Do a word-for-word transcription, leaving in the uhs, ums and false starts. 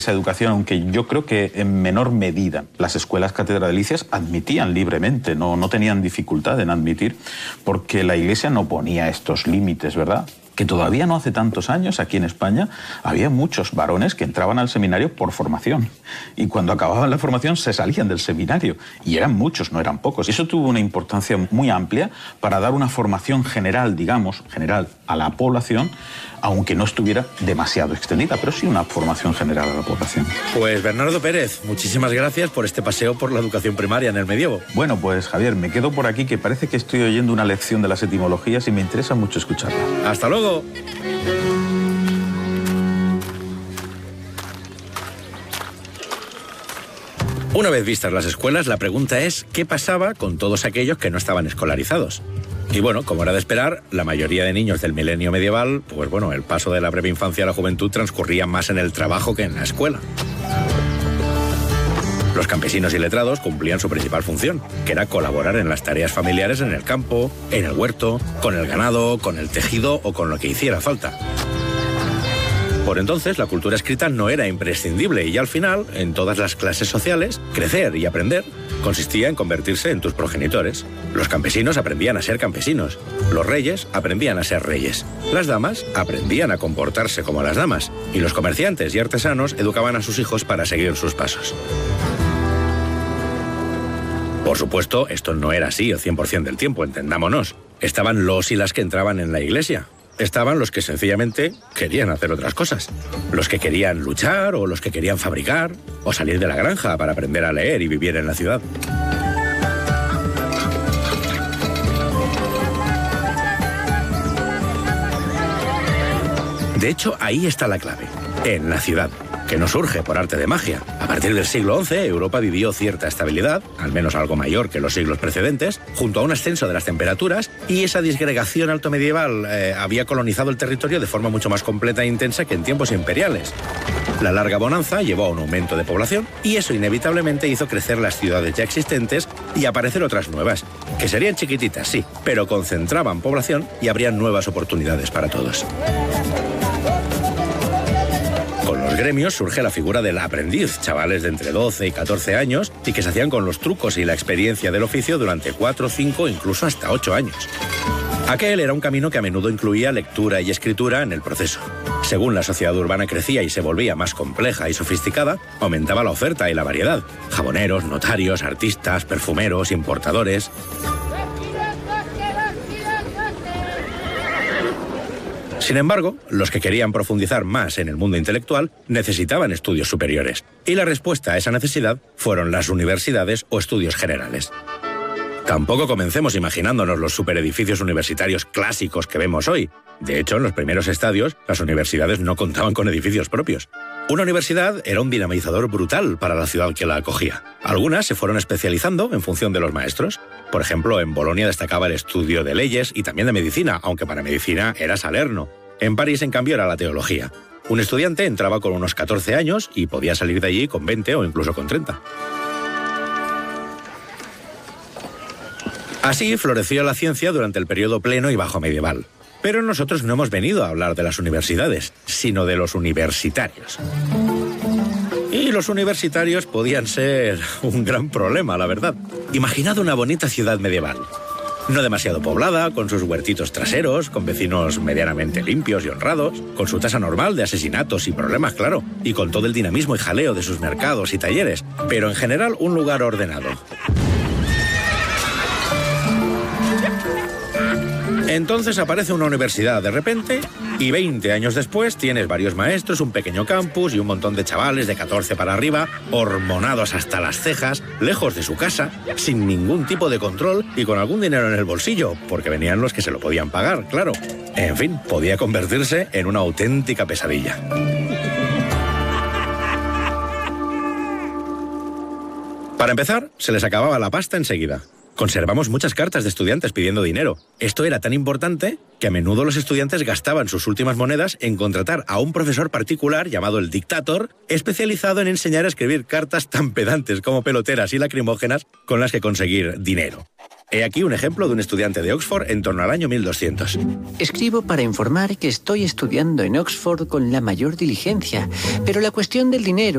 Esa educación, aunque yo creo que en menor medida las escuelas catedralicias admitían libremente, no, no tenían dificultad en admitir, porque la Iglesia no ponía estos límites, ¿verdad? Que todavía no hace tantos años aquí en España había muchos varones que entraban al seminario por formación y cuando acababan la formación se salían del seminario y eran muchos, no eran pocos. Y eso tuvo una importancia muy amplia para dar una formación general, digamos, general a la población, aunque no estuviera demasiado extendida, pero sí una formación general a la población. Pues Bernardo Pérez, muchísimas gracias por este paseo por la educación primaria en el medievo. Bueno, pues Javier, me quedo por aquí que parece que estoy oyendo una lección de las etimologías y me interesa mucho escucharla. ¡Hasta luego! Una vez vistas las escuelas, la pregunta es ¿qué pasaba con todos aquellos que no estaban escolarizados? Y bueno, como era de esperar, la mayoría de niños del milenio medieval, pues bueno, el paso de la breve infancia a la juventud transcurría más en el trabajo que en la escuela. Los campesinos y letrados cumplían su principal función, que era colaborar en las tareas familiares en el campo, en el huerto, con el ganado, con el tejido o con lo que hiciera falta. Por entonces, la cultura escrita no era imprescindible y al final, en todas las clases sociales, crecer y aprender consistía en convertirse en tus progenitores. Los campesinos aprendían a ser campesinos, los reyes aprendían a ser reyes, las damas aprendían a comportarse como las damas y los comerciantes y artesanos educaban a sus hijos para seguir sus pasos. Por supuesto, esto no era así el cien por ciento del tiempo, entendámonos. Estaban los y las que entraban en la iglesia. Estaban los que sencillamente querían hacer otras cosas. Los que querían luchar o los que querían fabricar o salir de la granja para aprender a leer y vivir en la ciudad. De hecho, ahí está la clave, en la ciudad, que no surge por arte de magia. A partir del siglo once, Europa vivió cierta estabilidad, al menos algo mayor que los siglos precedentes, junto a un ascenso de las temperaturas, y esa disgregación altomedieval eh, había colonizado el territorio de forma mucho más completa e intensa que en tiempos imperiales. La larga bonanza llevó a un aumento de población, y eso inevitablemente hizo crecer las ciudades ya existentes y aparecer otras nuevas, que serían chiquititas, sí, pero concentraban población y habrían nuevas oportunidades para todos. Con los gremios surge la figura del aprendiz, chavales de entre doce y catorce años y que se hacían con los trucos y la experiencia del oficio durante cuatro, cinco, incluso hasta ocho años. Aquel era un camino que a menudo incluía lectura y escritura en el proceso. Según la sociedad urbana crecía y se volvía más compleja y sofisticada, aumentaba la oferta y la variedad. Jaboneros, notarios, artistas, perfumeros, importadores. Sin embargo, los que querían profundizar más en el mundo intelectual necesitaban estudios superiores, y la respuesta a esa necesidad fueron las universidades o estudios generales. Tampoco comencemos imaginándonos los superedificios universitarios clásicos que vemos hoy. De hecho, en los primeros estadios, las universidades no contaban con edificios propios. Una universidad era un dinamizador brutal para la ciudad que la acogía. Algunas se fueron especializando en función de los maestros. Por ejemplo, en Bolonia destacaba el estudio de leyes y también de medicina, aunque para medicina era Salerno. En París, en cambio, era la teología. Un estudiante entraba con unos catorce años y podía salir de allí con veinte o incluso con treinta. Así floreció la ciencia durante el periodo pleno y bajo medieval. Pero nosotros no hemos venido a hablar de las universidades, sino de los universitarios. Y los universitarios podían ser un gran problema, la verdad. Imaginad una bonita ciudad medieval. No demasiado poblada, con sus huertitos traseros, con vecinos medianamente limpios y honrados, con su tasa normal de asesinatos y problemas, claro, y con todo el dinamismo y jaleo de sus mercados y talleres, pero en general un lugar ordenado. Entonces aparece una universidad de repente y veinte años después tienes varios maestros, un pequeño campus y un montón de chavales de catorce para arriba, hormonados hasta las cejas, lejos de su casa, sin ningún tipo de control y con algún dinero en el bolsillo, porque venían los que se lo podían pagar, claro. En fin, podía convertirse en una auténtica pesadilla. Para empezar, se les acababa la pasta enseguida. Conservamos muchas cartas de estudiantes pidiendo dinero. Esto era tan importante que a menudo los estudiantes gastaban sus últimas monedas en contratar a un profesor particular llamado el dictator, especializado en enseñar a escribir cartas tan pedantes como peloteras y lacrimógenas con las que conseguir dinero. He aquí un ejemplo de un estudiante de Oxford en torno al año mil doscientos. Escribo para informar que estoy estudiando en Oxford con la mayor diligencia, pero la cuestión del dinero